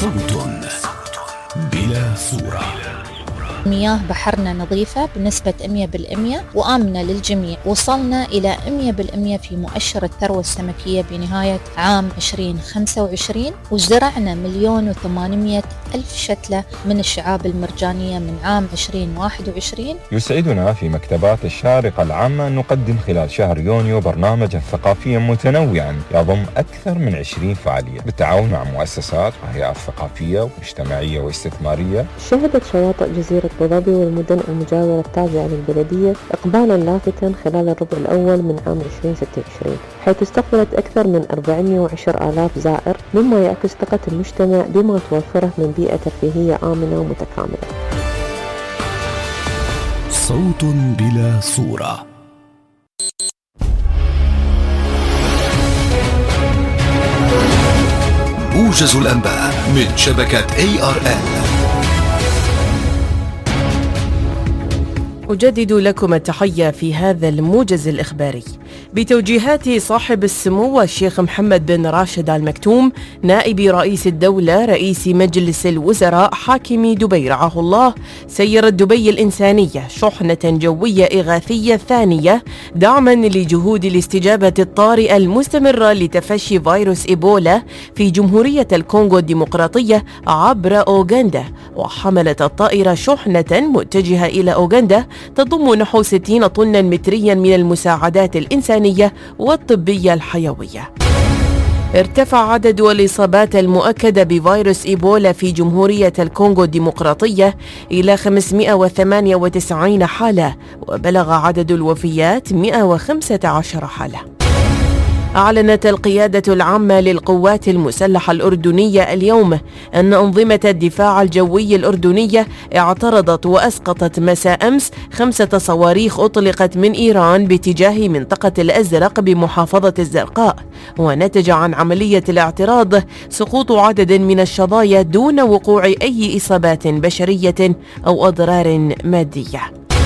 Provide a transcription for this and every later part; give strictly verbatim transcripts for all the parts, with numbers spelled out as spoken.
صوت بلا صورة. مياه بحرنا نظيفة بنسبة مئة بالمئة وآمنة للجميع. وصلنا إلى مئة بالمئة في مؤشر الثروة السمكية بنهاية عام عشرين خمسة وعشرين، وزرعنا مليون وثمانمائة ألف شتلة من الشعاب المرجانية من عام عشرين واحد وعشرين. يسعدنا في مكتبات الشارقة العامة أن نقدم خلال شهر يونيو برنامجا ثقافيا متنوعا يضم أكثر من عشرين فعالية بالتعاون مع مؤسسات وهيئات ثقافية ومجتمعية واستثمارية. شهدت شواطئ جزيرة أبو ظبي والمدن المجاورة التابعة للبلدية إقبالا لافتا خلال الربع الأول من عام عشرين ستة وعشرين، حيث استقبلت أكثر من أربعمائة وعشرة آلاف زائر، مما يعكس ثقة المجتمع بما توفره من بيئة ترفيهية آمنة ومتكاملة. صوت بلا صورة. موجز الأنباء من شبكة إيه آر إل. أجدد لكم التحية في هذا الموجز الإخباري بتوجيهات صاحب السمو الشيخ محمد بن راشد آل مكتوم نائب رئيس الدولة رئيس مجلس الوزراء حاكم دبي رعاه الله. سيرت دبي الإنسانية شحنة جوية إغاثية ثانية دعما لجهود الاستجابة الطارئة المستمرة لتفشي فيروس إيبولا في جمهورية الكونغو الديمقراطية عبر أوغندا. وحملت الطائرة شحنة متجهة إلى أوغندا تضم نحو ستين طنا متريا من المساعدات الإنسانية والطبية الحيوية. ارتفع عدد الإصابات المؤكدة بفيروس إيبولا في جمهورية الكونغو الديمقراطية إلى خمسمائة وثمانية وتسعين حالة، وبلغ عدد الوفيات مئة وخمسة عشر حالة. أعلنت القيادة العامة للقوات المسلحة الأردنية اليوم أن أنظمة الدفاع الجوي الأردنية اعترضت وأسقطت مساء أمس خمسة صواريخ أطلقت من إيران باتجاه منطقة الأزرق بمحافظة الزرقاء، ونتج عن عملية الاعتراض سقوط عدد من الشظايا دون وقوع أي إصابات بشرية أو أضرار مادية.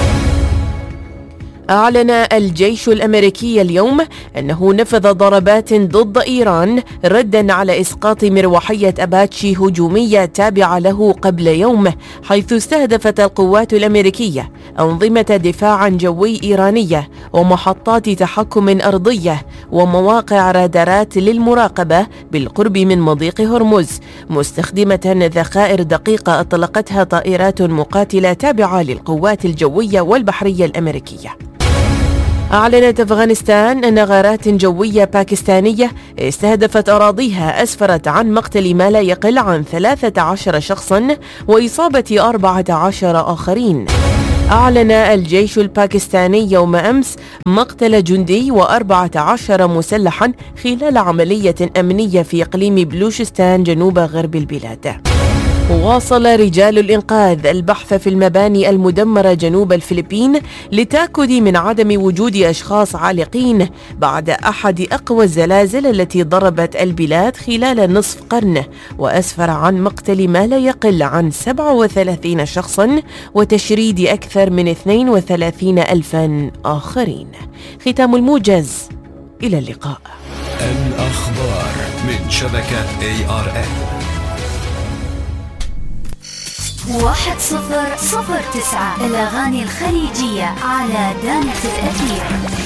أعلن الجيش الأمريكي اليوم أنه نفذ ضربات ضد إيران رداً على إسقاط مروحية أباتشي هجومية تابعة له قبل يوم، حيث استهدفت القوات الأمريكية أنظمة دفاع جوي إيرانية ومحطات تحكم أرضية ومواقع رادارات للمراقبة بالقرب من مضيق هرمز، مستخدمة ذخائر دقيقة أطلقتها طائرات مقاتلة تابعة للقوات الجوية والبحرية الأمريكية. أعلنت أفغانستان أن غارات جوية باكستانية استهدفت أراضيها أسفرت عن مقتل ما لا يقل عن ثلاثة عشر شخصاً وإصابة أربعة عشر آخرين. أعلن الجيش الباكستاني يوم أمس مقتل جندي وأربعة عشر مسلحاً خلال عملية أمنية في إقليم بلوشستان جنوب غرب البلاد. واصل رجال الإنقاذ البحث في المباني المدمرة جنوب الفلبين للتأكد من عدم وجود أشخاص عالقين بعد أحد أقوى الزلازل التي ضربت البلاد خلال نصف قرن، وأسفر عن مقتل ما لا يقل عن سبعة وثلاثين شخصا وتشريد أكثر من اثنين وثلاثين ألفا آخرين. ختام الموجز، إلى اللقاء. الأخبار من شبكة إيه آر إل. واحد صفر صفر تسعة الأغاني الخليجية على دانة الأثير.